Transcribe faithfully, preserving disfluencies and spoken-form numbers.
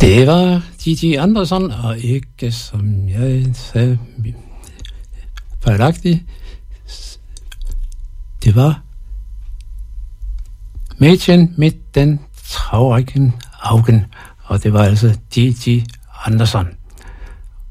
Det var Gigi Andersson, og ikke, som jeg sagde fejlagtigt, det var Mädchen mit den traurigen Augen, og det var altså Gigi Andersson.